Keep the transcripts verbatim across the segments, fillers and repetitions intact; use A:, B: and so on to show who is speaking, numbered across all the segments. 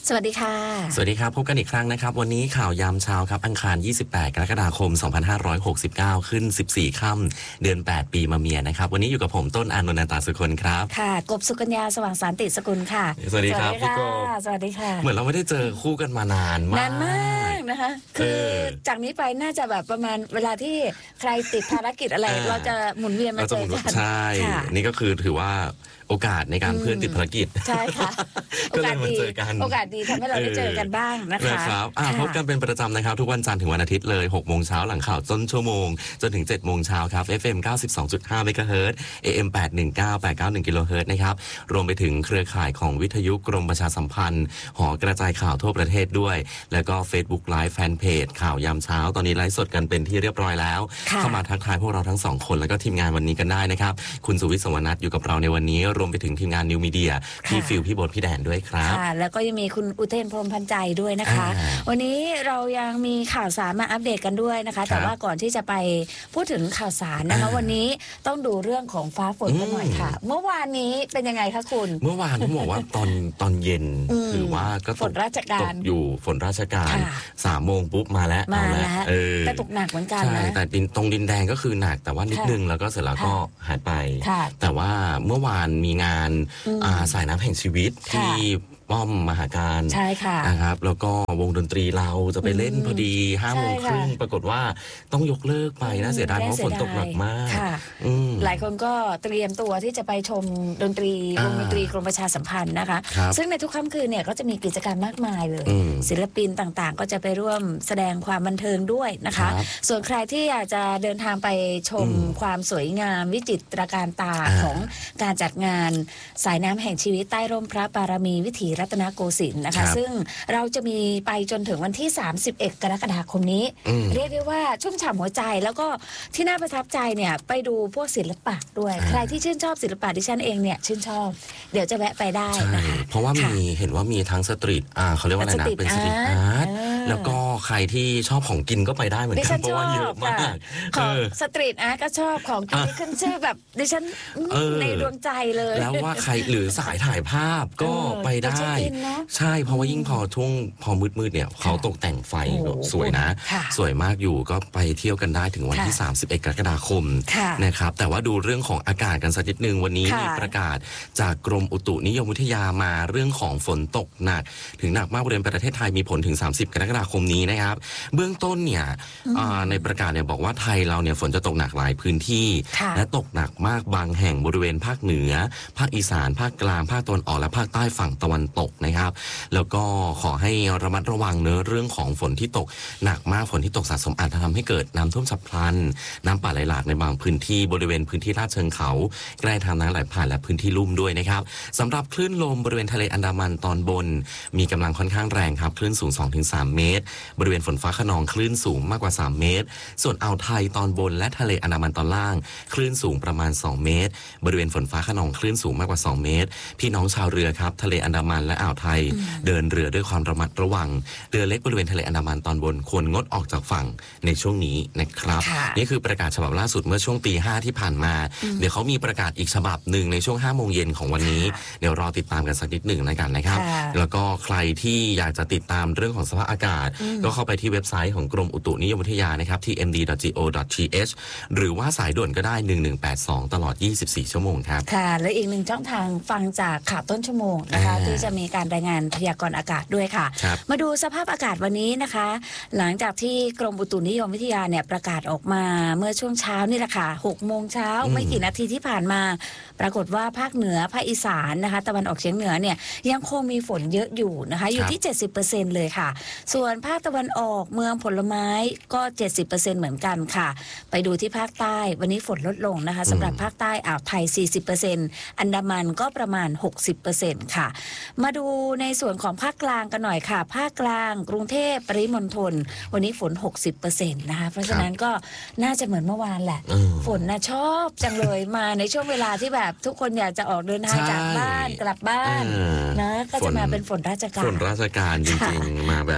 A: สวัสดีค่ะ
B: สวัสดีครับพบกันอีกครั้งนะครับวันนี้ข่าวยามเช้าครับอังคารยี่สิบแปดกรกฎาคมสองพันห้าร้อยหกสิบเก้าขึ้นสิบสี่ค่ำเดือนแปดปีมะเมียนะครับวันนี้อยู่กับผมต้นอานนท์ ตาสุคนครับ
A: ค่ะกบสุกัญญาสว่างสันติสกุลค่ะ
B: สวัสดีครับพี่กบ
A: สวัสดีค่ะ
B: เหมือนเราไม่ได้เจอคู่กันมานานมาก
A: นานมากนะคะคือจากนี้ไปน่าจะแบบประมาณเวลาที่ใครติดภารกิจอะไรเราจะหมุนเวียนมาเจอกัน
B: ใช่นี่ก็คือถือว่าโอกาสในการเพื่อนติดภารกิจ
A: ใช่ค่ะโอกาสดีโอกาสดีทำให้เราได้เจอกันบ้างนะคะ
B: ครับพบกันเป็นประจำนะครับทุกวันจันทร์ถึงวันอาทิตย์เลยหกโมงเช้าหลังข่าวต้นชั่วโมงจนถึงเจ็ดโมงเช้าครับ เอฟ เอ็ม เก้าสิบสองจุดห้า เมกะเฮิรตซ์ เอ เอ็ม แปดหนึ่งเก้า แปดเก้าหนึ่ง กิโลเฮิรตซ์นะครับรวมไปถึงเครือข่ายของวิทยุกรมประชาสัมพันธ์หอกระจายข่าวทั่วประเทศด้วยแล้วก็ Facebook Live Fanpage ข่าวยามเช้าตอนนี้ไลฟ์สดกันเป็นที่เรียบร้อยแล้วเข้ามาทักทายพวกเราทั้งสองคนแล้วก็ทีมงานวันนี้กันได้นะครับคุณสุวิทย์ สวนัทอยู่กับเราในวันนี้รวมไปถึงทีมงานนิวมีเดียพี่ฟิลพี่โบ๊ทพี่แดนด้วยครับ
A: ค่ะแล้วก็ยังมีคุณอุเทนพรหมพันใจด้วยนะคะวันนี้เรายังมีข่าวสารมาอัปเดตกันด้วยนะคะแต่ว่าก่อนที่จะไปพูดถึงข่าวสารนะคะวันนี้ต้องดูเรื่องของฟ้าฝนกันหน่อยค่ะเมื่อวานนี้เป็นยังไงคะคุณ
B: เมื่อวานผมบอกว่าตอนตอนเย็นถือว่าก็
A: ฝนราชการ
B: อยู่ฝนราชการสามโมงปุ๊บมาแล้ว
A: มาแล้วแต่ตกหนักเหมือนกันนะ
B: แต่ตรงดินแดงก็คือหนักแต่ว่านิดนึงแล้วก็เสร็จแล้วก็หายไปแต่ว่าเมื่อวานมีงานสายน้ำแห่งชีวิตที่ป้อมมหาการ
A: ใช่ค่ะ
B: นะครับแล้วก็วงดนตรีเราจะไปเล่นพอดีห้าโมงครึ่งปรากฏว่าต้องยกเลิกไปนะเสียดายเพราะฝนตกหนักมาก
A: หลายคนก็เตรียมตัวที่จะไปชมดนตรีวงดนตรีกรมประชาสัมพันธ์นะคะซึ่งในทุกค่ำคืนเนี่ยก็จะมีกิจกรรมมากมายเลยศิลปินต่างๆก็จะไปร่วมแสดงความบันเทิงด้วยนะคะส่วนใครที่อยากจะเดินทางไปชมความสวยงามวิจิตรการตาของการจัดงานสายน้ำแห่งชีวิตใต้ร่มพระบารมีวิถีรัตนโกสินทร์นะคะซึ่งเราจะมีไปจนถึงวันที่สามสิบเอ็ดกรกฎาคมนี้เรียกได้ว่าชุ่มฉ่ำหัวใจแล้วก็ที่น่าประทับใจเนี่ยไปดูพวกศิลปะด้วยใครที่ชื่นชอบศิลปะดิฉันเองเนี่ยชื่นชอบเดี๋ยวจะแวะไปได้นะคะ
B: เพราะว่ามีเห็นว่ามีทั้งสตรีทอ่าเขาเรียกว่าอะไรนะเป็นสตรีทอาร์ตแล้วก็ใครที่ชอบของกินก็ไปได้เหมือนกันเพราะว่าเยอะมาก
A: ของสตรีทอาร์ตก็ชอบของกินที่ขึ้นชื่อแบบดิฉันในดวงใจเลย
B: แล้วว่าใครหรือสายถ่ายภาพก็ไปได้ใช่เพราะว่ายิ่งพอช่วงพอมืดๆเนี่ยเขาตกแต่งไฟสวยนะสวยมากอยู่ก็ไปเที่ยวกันได้ถึงวันที่สามสิบเอ็ดกรกฎาคมนะครับแต่ว่าดูเรื่องของอากาศกันสักนิดนึงวันนี้มีประกาศจากกรมอุตุนิยมวิทยามาเรื่องของฝนตกหนักถึงหนักมากบริเวณประเทศไทยมีผลถึงสามสิบกรกฎาคมนี้นะครับเบื้องต้นเนี่ยในประกาศเนี่ยบอกว่าไทยเราเนี่ยฝนจะตกหนักหลายพื้นที่และตกหนักมากบางแห่งบริเวณภาคเหนือภาคอีสานภาคกลางภาคตะวันออกและภาคใต้ฝั่งตะวันตกนะครับแล้วก็ขอให้ระมัดระวังเนื้อเรื่องของฝนที่ตกหนักมากฝนที่ตกสะสมอาจจะทำให้เกิดน้ำท่วมฉับพลันน้ำป่าไหลหลากในบางพื้นที่บริเวณพื้นที่ลาดเชิงเขาใกล้ทางน้ำไหลผ่านและพื้นที่ลุ่มด้วยนะครับสำหรับคลื่นลมบริเวณทะเลอันดามันตอนบนมีกำลังค่อนข้างแรงครับคลื่นสูง สองถึงสาม เมตรบริเวณฝนฟ้าคะนองคลื่นสูงมากกว่าสามเมตรส่วนอ่าวไทยตอนบนและทะเลอันดามันตอนล่างคลื่นสูงประมาณสองเมตรบริเวณฝนฟ้าคะนองคลื่นสูงมากกว่าสองเมตรพี่น้องชาวเรือครับทะเลอันดามันและอ่าวไทยเดินเรือด้วยความระมัดระวังเรือเล็กบริเวณทะเลอันดามันตอนบนควรงดออกจากฝั่งในช่วงนี้นะครับนี่คือประกาศฉบับล่าสุดเมื่อช่วงตีห้าที่ผ่านมาเดี๋ยวเขามีประกาศอีกฉบับหนึ่งในช่วงห้าโมงเย็นของวันนี้เดี๋ยวรอติดตามกันสักนิดหนึ่งนะกันนะครับแล้วก็ใครที่อยากจะติดตามเรื่องของสภาพอากาศก็เข้าไปที่เว็บไซต์ของกรมอุตุนิยมวิทยานะครับที่ เอ็ม ดี ดอท จี โอ ดอท ที เอช หรือว่าสายด่วนก็ได้หนึ่งหนึ่งแปดสองตลอดยี่สิบสี่ชั่วโมงครับ
A: ค่ะและอีกหนึ่งช่องทางฟังจากข่าวต้นชั่วโมงนะคะที่จะมีการรายงานพยากรณ์อากาศด้วยค่ะมาดูสภาพอากาศวันนี้นะคะหลังจากที่กรมอุตุนิยมวิทยาเนี่ยประกาศออกมาเมื่อช่วงเช้านี่แหละค่ะหกโมงเช้าไม่กี่นาทีที่ผ่านมาปรากฏว่าภาคเหนือภาคอีสานนะคะตะวันออกเฉียงเหนือเนี่ยยังคงมีฝนเยอะอยู่นะคะอยู่ที่ เจ็ดสิบเปอร์เซ็นต์ เลยค่ะส่วนภาคตะวันออกเมืองผลไม้ก็ เจ็ดสิบเปอร์เซ็นต์ เหมือนกันค่ะไปดูที่ภาคใต้วันนี้ฝนลดลงนะคะสำหรับภาคใต้อ่าวไทย สี่สิบเปอร์เซ็นต์ อันดามันก็ประมาณ หกสิบเปอร์เซ็นต์ ค่ะมาดูในส่วนของภาคกลางกันหน่อยค่ะภาคกลางกรุงเทพปริมณฑลวันนี้ฝน หกสิบเปอร์เซ็นต์ นะคะเพราะฉะนั้นก็น่าจะเหมือนเมื่อวานแหละฝนน่ะชอบจังเลยมาในช่วงเวลาที่แบบทุกคนอยากจะออกเดินทางจากบ้านกลับบ้านนะก็จะมาเป็นฝนราชการ
B: ฝนราชการจริงๆมาแบบ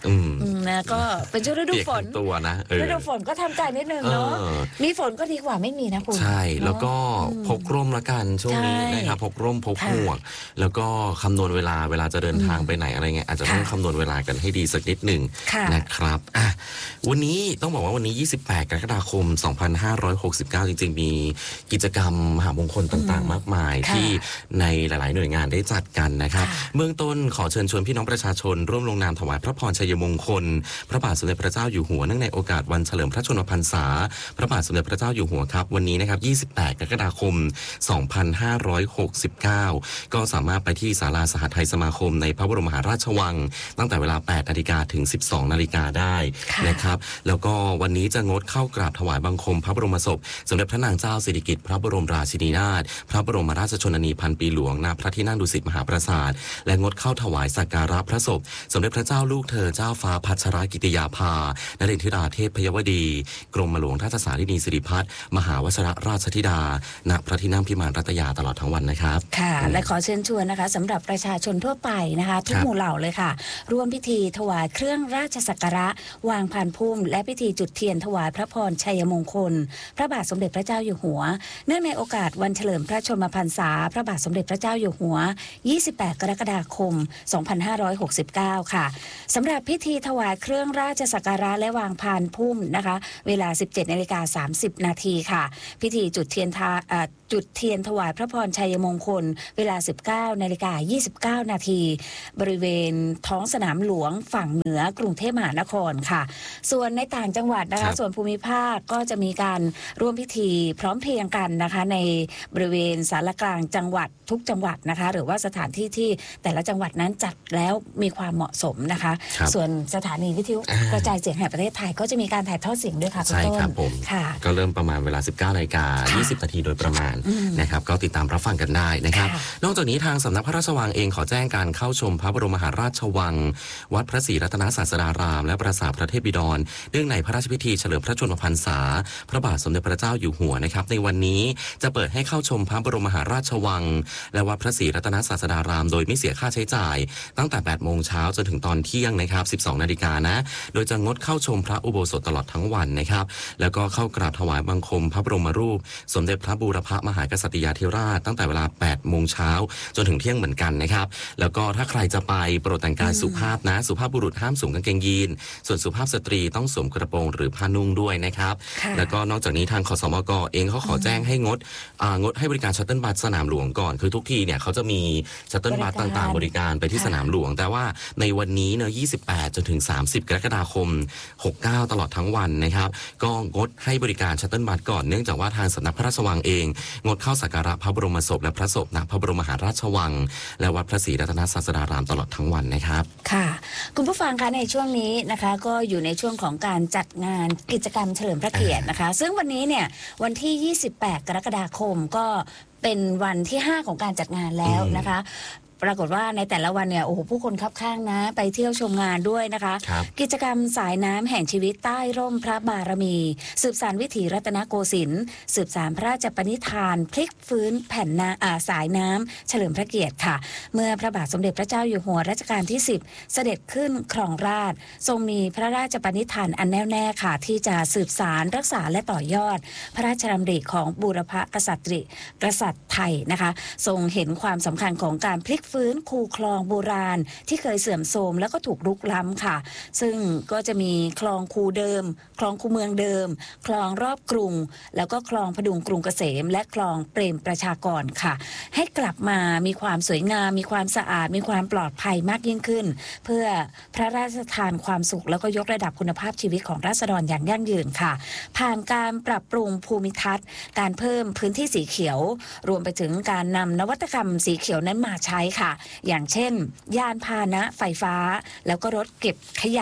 A: นะก็เป็นช่วงฤดูฝน
B: ตัวนะ
A: ฤดูฝนก็ทำใจนิดนึงเนาะมีฝนก็ดีกว่าไม่มีนะคุณ
B: ใช่แล้วก็พกร่มละกันช่วงนี้นะครับพกร่มพกหมวกแล้วก็คำนวณเวลาเวลาจะเดินทางไปไหนอะไรเงี้ยอาจจะต้องคำนวณเวลากันให้ดีสักนิดหนึ่งนะครับอ่ะวันนี้ต้องบอกว่าวันนี้ยี่สิบแปดกรกฎาคมสองพันห้าร้อยหกสิบเก้าจริงๆมีกิจกรรมมหามงคลต่างๆมากมายที่ในหลายๆหน่วยงานได้จัดกันนะครับเบื้องต้นขอเชิญชวนพี่น้องประชาชนร่วมลงนามถวายพระพรชัยมงคลพระบาทสมเด็จพระเจ้าอยู่หัวเนื่องในโอกาสวันเฉลิมพระชนมพรรษาพระบาทสมเด็จพระเจ้าอยู่หัวครับวันนี้นะครับยี่สิบแปดกรกฎาคมสองพันห้าร้อยหกสิบเก้าก็สามารถไปที่ศาลาสหทัยสมาคมในพระบรมมหาราชวังตั้งแต่เวลาแปดนาฬิกาถึงสิบสองนาฬิกาได้นะครับแล้วก็วันนี้จะงดเข้ากราบถวายบังคมพระบรมศพสมเด็จพระนางเจ้าสิริกิติ์พระบรมราชินีนาถพระบรมราชชนนีพันปีหลวงณพระที่นั่งดุสิตมหาปราสาทและงดเข้าถวายสักการะพระศพสมเด็จพระเจ้าลูกเธอเจ้าฟ้าพัชรกิติยาภานเรนทิราเทพพยวดีกรมหลวงราชสารินีสิริพัฒน์มหาวชรราชธิดาณพระที่นั่งพิมานรัตยาตลอดทั้งวันนะครับ
A: ค่ะและขอเชิญชวนนะคะสำหรับประชาชนทั่วไปนะคะทุกหมู่เหล่าเลยค่ะร่วมพิธีถวายเครื่องราชสักการะวางพานพุ่มและพิธีจุดเทียนถวายพระพรชัยมงคลพระบาทสมเด็จพระเจ้าอยู่หัวเนื่องในโอกาสวันเฉลิมพระชนมพรรษาพระบาทสมเด็จพระเจ้าอยู่หัวยี่สิบแปดกรกฎาคมสองพันห้าร้อยหกสิบเก้าค่ะสำหรับพิธีถวายเครื่องราชสักการะและวางพานพุ่มนะคะเวลา สิบเจ็ดนาฬิกาสามสิบนาทีค่ะพิธีจุดเทียนทาจุดเทียนถวายพระพรชัยมงคลเวลา สิบเก้านาฬิกายี่สิบเก้านาทีบริเวณท้องสนามหลวงฝั่งเหนือกรุงเทพมหานครค่ะส่วนในต่างจังหวัดนะคะส่วนภูมิภาคก็จะมีการร่วมพิธีพร้อมเพรียงกันนะคะในบริเวณศาลากลางจังหวัดทุกจังหวัดนะคะหรือว่าสถานที่ที่แต่ละจังหวัดนั้นจัดแล้วมีความเหมาะสมนะคะส่วนสถานีวิทยุกระจายเสียงแห่งประเทศไทยก็จะมีการถ่ายทอดเสียงด้วยค่ะคุณต้น
B: ใช่ครับผมก็เริ่มประมาณเวลา สิบเก้านาฬิกายี่สิบนาทีโดยประมาณนะครับก็ติดตามรับฟังกันได้นะครับนอกจากนี้ทางสำนักพระราชวังเองขอแจ้งการเข้าชมพระบรมมหาราชวังวัดพระศรีรัตนศาสดารามและปราสาทพระเทพบิดรเนื่องในพระราชพิธีเฉลิมพระชนมพรรษาพระบาทสมเด็จพระเจ้าอยู่หัวนะครับในวันนี้จะเปิดให้เข้าชมพระบรมมหาราชวังและวัดพระศรีรัตนศาสดารามโดยไม่เสียค่าใช้จ่ายตั้งแต่แปดโมงเช้าจนถึงตอนเที่ยงนะครับสิบสองนาฬิกานะโดยจะงดเข้าชมพระอุโบสถตลอดทั้งวันนะครับแล้วก็เข้ากราบถวายบังคมพระบรมรูปสมเด็จพระบูรพมหากษัตริยาธิราชตั้งแต่เวลาแปดโมงเช้าจนถึงเที่ยงเหมือนกันนะครับแล้วก็ถ้าใครจะไปโปรดแต่งกายสุภาพนะสุภาพบุรุษห้ามสวมกางเกงยีนส่วนสุภาพสตรีต้องสวมกระโปรงหรือผ้านุ่งด้วยนะครับแล้วก็นอกจากนี้ทางคสมกเองเขาขอแจ้งให้งดงดให้บริการชัตเทิลบัสสนามหลวงก่อนคือทุกที่เนี่ยเขาจะมีชัตเทิลบัสต่างๆบริการไปที่สนามหลวงแต่ว่าในวันนี้เนอะยี่สิบแปดจนถึงสามสิบกรกฎาคมหกสิบเก้าตลอดทั้งวันนะครับก็งดให้บริการชัตเทิลบัสก่อนเนื่องจากว่าทางสำนักพระราชวังเองงดเข้าสักการะพระบรมศพและพระศพณพระบรมมหาราชวังและวัดพระศรีรัตนศาสดารามตลอดทั้งวันนะครับ
A: ค่ะคุณผู้ฟังคะในช่วงนี้นะคะก็อยู่ในช่วงของการจัดงานกิจกรรมเฉลิมพระเกียรตินะคะซึ่งวันนี้เนี่ยวันที่ยี่สิบแปดกรกฎาคมก็เป็นวันที่ห้าของการจัดงานแล้วนะคะปรากฏว่าในแต่ละวันเนี่ยโอ้โหผู้คนคับข้างนะไปเที่ยวชมงานด้วยนะคะกิจกรรมสายน้ำแห่งชีวิตใต้ร่มพระบารมีสืบสานวิถีรัตนโกสินทร์สืบสานพระราชปณิธานพลิกฟื้นแผ่นนาสายน้ำเฉลิมพระเกียรติค่ะเมื่อพระบาทสมเด็จพระเจ้าอยู่หัวรัชกาลที่สิบเสด็จขึ้นครองราชย์ทรงมีพระราชปณิธานอันแน่วแน่ค่ะที่จะสืบสานรักษาและต่อยอดพระราชดำริของบูรพกษัตริย์กษัตริย์ไทยนะคะทรงเห็นความสำคัญของการพลิกฟื้นคูคลองโบราณที่เคยเสื่อมโทรมแล้วก็ถูกรุกล้ำค่ะซึ่งก็จะมีคลองคูเดิมคลองคูเมืองเดิมคลองรอบกรุงแล้วก็คลองพดุงกรุงเกษมและคลองเปรมประชากรค่ะให้กลับมามีความสวยงามมีความสะอาดมีความปลอดภัยมากยิ่งขึ้นเพื่อพระราชทานความสุขแล้วก็ยกระดับคุณภาพชีวิตของราษฎรอย่างยั่งยืนค่ะผ่านการปรับปรุงภูมิทัศน์การเพิ่มพื้นที่สีเขียวรวมไปถึงการนำนวัตกรรมสีเขียวนั้นมาใช้ค่ะอย่างเช่นยานพาหนะไฟฟ้าแล้วก็รถเก็บขยะ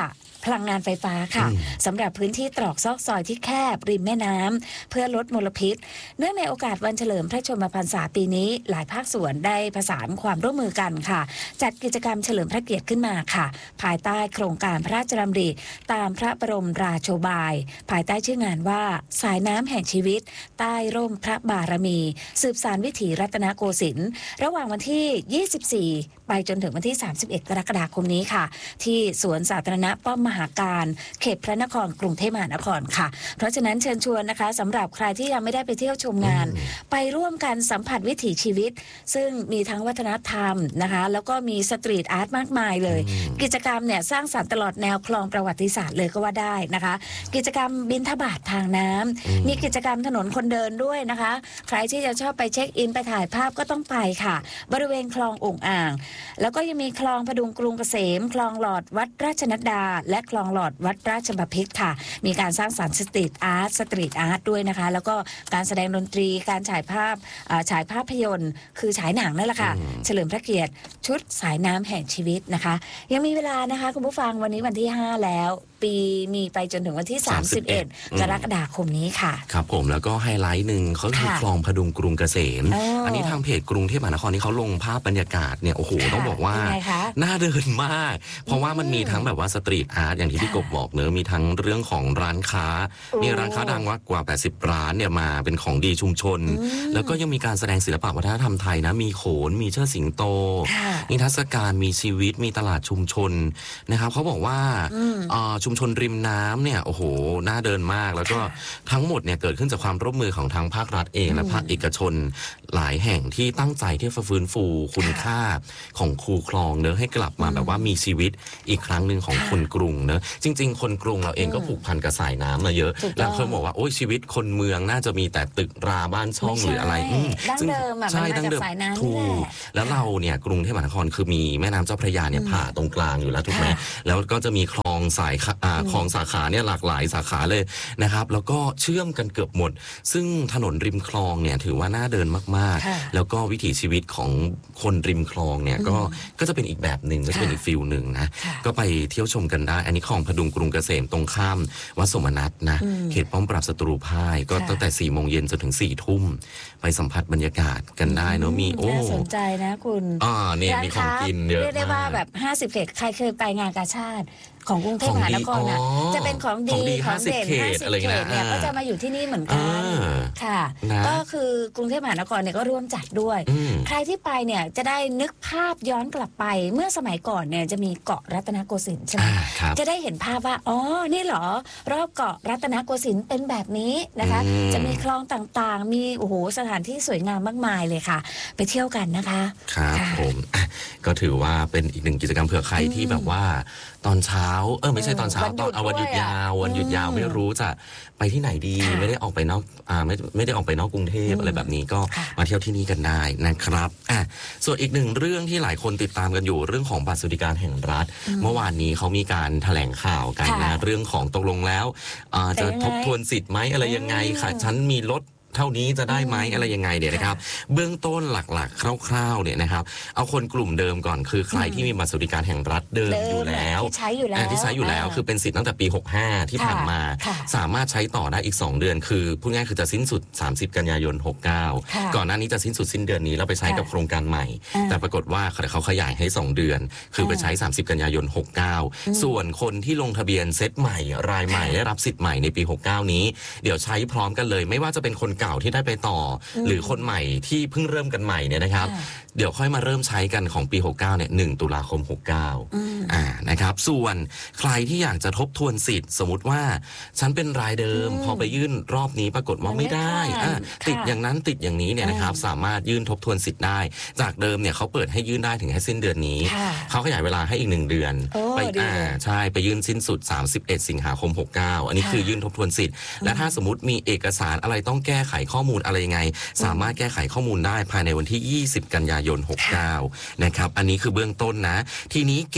A: พลังงานไฟฟ้าค่ะสำหรับพื้นที่ตรอกซอกซอยที่แคบริมแม่น้ำเพื่อลดมลพิษเนื่องในโอกาสวันเฉลิมพระชนมพรรษาปีนี้หลายภาคส่วนได้ประสานความร่วมมือกันค่ะจัดกิจกรรมเฉลิมพระเกียรติขึ้นมาค่ะภายใต้โครงการพระราชดำริตามพระบรมราโชบายภายใต้ชื่องานว่าสายน้ำแห่งชีวิตใต้ร่มพระบารมีสืบสานวิถีรัตนโกสินทร์ระหว่างวันที่ยี่สิบสี่ไปจนถึงวันที่สามสิบเอ็ดกรกฎาคมนี้ค่ะที่สวนสาธารณะป้อมมหาการเขตพระนครกรุงเทพมหานครค่ะเพราะฉะนั้นเชิญชวนนะคะสำหรับใครที่ยังไม่ได้ไปเที่ยวชมงานไปร่วมกันสัมผัสวิถีชีวิตซึ่งมีทั้งวัฒนธรรมนะคะแล้วก็มีสตรีทอาร์ตมากมายเลยกิจกรรมเนี่ยสร้างสรรค์ตลอดแนวคลองประวัติศาสตร์เลยก็ว่าได้นะคะกิจกรรมบิณฑบาตทางน้ำมีกิจกรรมถนนคนเดินด้วยนะคะใครที่จะชอบไปเช็คอินไปถ่ายภาพก็ต้องไปค่ะบริเวณคลองโอ่งอ่างแล้วก็ยังมีคลองพดุงกรุงเกษมคลองหลอดวัดราชนัดดาและคลองหลอดวัดราชบพิตรค่ะมีการสร้างสรรค์สตรีทอาร์ตสตรีทอาร์ตด้วยนะคะแล้วก็การแสดงดนตรีการฉายภาพฉายภาพยนตร์คือฉายหนังนั่นแหละค่ะเฉลิมพระเกียรติชุดสายน้ำแห่งชีวิตนะคะยังมีเวลานะคะคุณผู้ฟังวันนี้วันที่ห้าแล้วปีมีไปจนถึงวันที่สามสิบเอ็ดกรกฎาคมนี้ค่ะ
B: ครับผมแล้วก็ไฮไลท์หนึ่งเขาคือคลองพดุงกรุงเกษม อ, อันนี้ทางเพจกรุงเทพมหานครที่เขาลงภาพบรรยากาศเนี่ยโอ้โหต้องบอกว่าน่าเดินมากเพราะว่ามันมีทั้งแบบว่าสตรีทอาร์ตอย่างที่พี่กบบอกเนอะมีทั้งเรื่องของร้านค้ามีร้านค้าดังกว่าแปดสิบร้านเนี่ยมาเป็นของดีชุมชนแล้วก็ยังมีการแสดงศิลปะวัฒนธรรมไทยนะมีโขนมีเชิดสิงโตนิทรรศการมีชีวิตมีตลาดชุมชนนะครับเขาบอกว่าชุมชนริมน้ำเนี่ยโอ้โหน่าเดินมากแล้วก็ทั้งหมดเนี่ยเกิดขึ้นจากความร่วมมือของทางภาครัฐเองและภาคเอกชนหลายแห่งที่ตั้งใจที่จะฟื้นฟูคุณค่าของคูคลองเนอะให้กลับมาแบบว่ามีชีวิตอีกครั้งหนึ่งของคนกรุงเนอะจริงๆคนกรุงเราเองก็ผูกพันกับสายน้ำมาเยอะแล้วเคยบอกว่าโอ้ยชีวิตคนเมืองน่าจะมีแต่ตึกราบ้านช่องหรืออะไร
A: ดั้งเดิมอ่ะมันมาจากสายน้ำนี่แหละ
B: แล้วเราเนี่ยกรุงเทพมหานครคือมีแม่น้ำเจ้าพระยาเนี่ยผ่าตรงกลางอยู่แล้วถูกไหมแล้วก็จะมีคลองสายคลองสาขาเนี่ยหลากหลายสาขาเลยนะครับแล้วก็เชื่อมกันเกือบหมดซึ่งถนนริมคลองเนี่ยถือว่าน่าเดินมากๆแล้วก็วิถีชีวิตของคนริมคลองเนี่ยก็ก็จะเป็นอีกแบบหนึ่งก็จะเป็นอีกฟิลหนึ่งนะก็ไปเที่ยวชมกันได้อันนี้คลองพดุงกรุงเกษมตรงข้ามวัดสมนัตนะเขตป้อมปราบศัตรูพ่ายก็ตั้งแต่สี่โมงเย็นจนถึงสี่ทุ่มไปสัมผัสบรรยากาศกันได้เนอะมีโอ้
A: น่าสนใจนะคุณ
B: อ่าเนี่ยมีของกินเยอะ
A: เรียกได้ว่าแบบห้าสิบเขตใครเคยไปงานกาชาติของกรุงเทพมหานครน่ะจะเป็นของดีของเด่นห้าสิบเขตเนี่ยก็จะมาอยู่ที่นี่เหมือนกันค่ะก็คือกรุงเทพมหานครเนี่ยก็ร่วมจัดด้วยใครที่ไปเนี่ยจะได้นึกภาพย้อนกลับไปเมื่อสมัยก่อนเนี่ยจะมีเกาะรัตนโกสินทร์ใช่ไหมจะได้เห็นภาพว่าอ๋อนี่เหรอรอบเกาะรัตนโกสินทร์เป็นแบบนี้นะคะจะมีคลองต่างๆมีโอ้โหสถานที่สวยงามมากมายเลยค่ะไปเที่ยวกันนะคะ
B: ครับผมก็ถือว่าเป็นอีกหนึ่งกิจกรรมเผื่อใครที่แบบว่าตอนเช้าเออไม่ใช่ตอนเช้าตอนเอาวันหยุดยาววันหยุดยาวไม่รู้จะไปที่ไหนดีไม่ได้ออกไปนอกอ่าไม่ไม่ได้ออกไปนอกกรุงเทพอะไรแบบนี้ก็มาเที่ยวที่นี่กันได้นะครับอ่ะส่วนอีกหนึ่งเรื่องที่หลายคนติดตามกันอยู่เรื่องของบัตรสวัสดิการแห่งรัฐเมื่อวานนี้เขามีการแถลงข่าวกันนะเรื่องของตกลงแล้วจะทบทวนสิทธิ์ไหมอะไรยังไงค่ะฉันมีลดเท่านี้จะได้ไหมอะไรยังไงเนี่ยนะครับเบื้องต้นหลักๆคร่าวๆเนี่ยนะครับเอาคนกลุ่มเดิมก่อนคือใครที่มีบัตรสวัสดิการแห่งรัฐเดิมอยู่แล้ว
A: ที่ใช้อยู่แล้ว
B: ที่ใช้อยู่แล้วคือเป็นสิทธิ์ตั้งแต่ปีหกสิบห้าที่ผ่านมาสามารถใช้ต่อได้อีกสองเดือนคือพูดง่ายคือจะสิ้นสุดสามสิบกันยายนหกสิบเก้าก่อนหน้านี้จะสิ้นสุดสิ้นเดือนนี้แล้วไปใช้กับโครงการใหม่แต่ปรากฏว่าเขาขยายให้สองเดือนคือไปใช้สามสิบกันยายนหกสิบเก้าส่วนคนที่ลงทะเบียนเซตใหม่รายใหม่ได้รับสิทธิ์ใหม่ในปีหกสิบเก้านี้เดี๋ยวใช้พร้อมกันเลยไม่ว่าจะเป็นคนเก่าที่ได้ไปต่อหรือคนใหม่ที่เพิ่งเริ่มกันใหม่เนี่ยนะครับเดี๋ยวค่อยมาเริ่มใช้กันของปีหกสิบเก้าเนี่ยหนึ่งตุลาคมหกสิบเก้าอ่านะครับส่วนใครที่อยากจะทบทวนสิทธิ์สมมติว่าฉันเป็นรายเดิมพอไปยื่นรอบนี้ปรากฏว่าไม่ได้อ่าติดอย่างนั้นติดอย่างนี้เนี่ยนะครับสามารถยื่นทบทวนสิทธิ์ได้จากเดิมเนี่ยเขาเปิดให้ยื่นได้ถึงแค่สิ้นเดือนนี้เขาขยายเวลาให้อีกหนึ่งเดือนไปอ่าใช่ไปยื่นสิ้นสุดสามสิบเอ็ดสิงหาคมหกสิบเก้าอันนี้คือยื่นทบทวนสิทธิ์และถ้าสมมติมีเอกสารอะไรต้องแก้ไขข้อมูลอะไรยังไงสามารถแก้ไขข้อมูลได้ภายในวันที่ยี่สิบกันยายนหกสิบเก้านะครับอันนี้คือเบื้องต้นนะทีนี้เกณฑ์ที่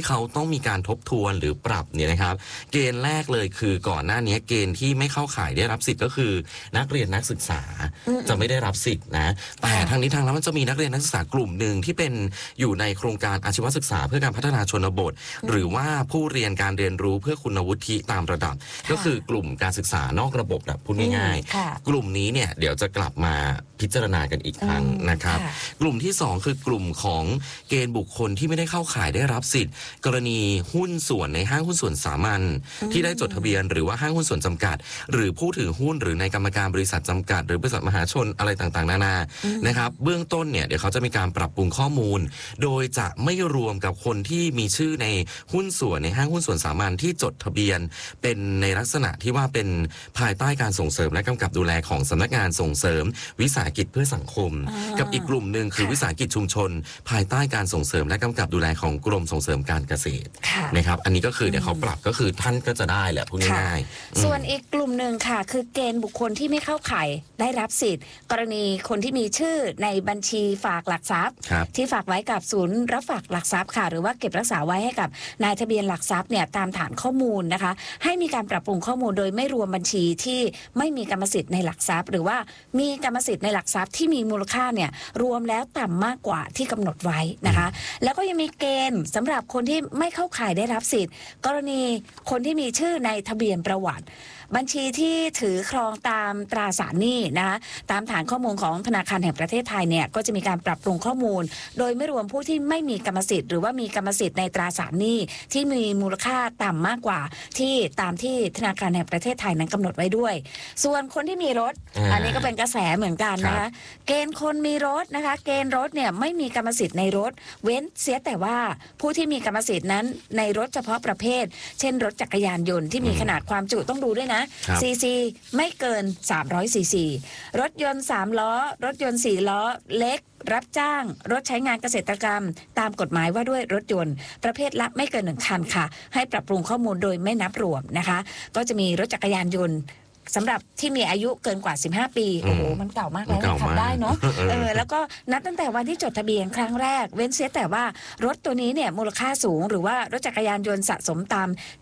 B: เขาต้องมีการทบทวนหรือปรับเนี่ยนะครับเกณฑ์แรกเลยคือก่อนหน้านี้เกณฑ์ที่ไม่เข้าข่ายได้รับสิทธิ์ก็คือนักเรียนนักศึกษาจะไม่ได้รับสิทธิ์นะแต่ทางนี้ทางนั้นมันจะมีนักเรียนนักศึกษากลุ่มหนึ่งที่เป็นอยู่ในโครงการอาชีวศึกษาเพื่อการพัฒนาชนบทหรือว่าผู้เรียนการเรียนรู้เพื่อคุณวุฒิตามระดับก็คือกลุ่มการศึกษานอกระบบแบบพูดง่ายๆกลุ่มนี้เนี่ยเดี๋ยวจะกลับมาพิจารณากันอีกครั้งนะครับกลุ่มที่สองคือกลุ่มของเกณฑ์บุคคลที่ไม่ได้เข้าข่ายได้รับสิทธิ์กรณีหุ้นส่วนในห้างหุ้นส่วนสามัญที่ได้จดทะเบียนหรือว่าห้างหุ้นส่วนจำกัดหรือผู้ถือหุ้นหรือในกรรมการบริษัทจำกัดหรือบริษัทมหาชนอะไรต่างๆนานานะครับเบื้องต้นเนี่ยเดี๋ยวเขาจะมีการปรับปรุงข้อมูลโดยจะไม่รวมกับคนที่มีชื่อในหุ้นส่วนในห้างหุ้นส่วนสามัญที่จดทะเบียนเป็นในลักษณะที่ว่าเป็นภายใต้การส่งเสริมและกำกับดูแลของสำนักงานส่งเสริมวิสาหกิจเพื่อสังคมกับอีกกลุ่มหนึ่งคือวิสาหกิจชุมชนภายใต้การส่งเสริมและกำกับดูแลของกรมส่งเสริมการเกษตรนะครับอันนี้ก็คือเดี๋ยวเขาปรับก็คือท่านก็จะได้แหละพูดง่ายๆ
A: ส่วนอีกกลุ่มหนึ่งค่ะคือเกณฑ์บุคคลที่ไม่เข้าข่ายได้รับสิทธิ์กรณีคนที่มีชื่อในบัญชีฝากหลักทรัพย์ที่ฝากไว้กับศูนย์รับฝากหลักทรัพย์ค่ะหรือว่าเก็บรักษาไว้ให้กับนายทะเบียนหลักทรัพย์เนี่ยตามฐานข้อมูลนะคะให้มีการปรับปรุงข้อมูลโดยไม่รวมบัญชีที่ไม่มีกรรมสิทธิ์ในหลักทรัพย์หรือว่ามีกรรมสิทธิ์ในหลักทรัพย์ที่มีมูลค่าเนี่ยรวมแล้วต่ำมากกว่าที่กำหนดไว้นะคะแล้วก็ยังมีเกณฑ์สำหรับคนที่ไม่เข้าข่ายได้รับสิทธิ์กรณีคนที่มีชื่อในทะเบียนประวัติบัญชีที่ถือครองตามตราสารหนี้นะคะตามฐานข้อมูลของธนาคารแห่งประเทศไทยเนี่ยก็จะมีการปรับปรุงข้อมูลโดยไม่รวมผู้ที่ไม่มีกรรมสิทธิ์หรือว่ามีกรรมสิทธิ์ในตราสารหนี้ที่มีมูลค่าต่ำมากกว่าที่ตามที่ธนาคารแห่งประเทศไทยนั้นกำหนดไว้ด้วยส่วนคนที่มีรถ อ, อันนี้ก็เป็นกระแสเหมือนกันนะคะเกณฑ์คนมีรถนะคะเกณฑ์รถเนี่ยไม่มีกรรมสิทธิ์ในรถเว้นเสียแต่ว่าผู้ที่มีกรรมสิทธิ์นั้นในรถเฉพาะประเภทเช่นรถจักรยานยนต์ที่มีขนาดความจุต้องดูด้วยนะซีซีไม่เกินสามร้อยซีซีรถยนต์สามล้อรถยนต์สี่ล้อเล็กรับจ้างรถใช้งานเกษตรกรรมตามกฎหมายว่าด้วยรถยนต์ประเภทละไม่เกินหนึ่งคันค่ะให้ปรับปรุงข้อมูลโดยไม่นับรวมนะคะก็จะมีรถจักรยานยนต์สำหรับที่มีอายุเกินกว่าสิบห้าปีโอ้โหมันเก่ามากแล้วขับได้เนาะเออแล้วก็นับตั้งแต่วันที่จดทะเบียนครั้งแรกเว้นเสียแต่ว่ารถตัวนี้เนี่ยมูลค่าสูงหรือว่ารถจักรยานยนต์สะสมตาม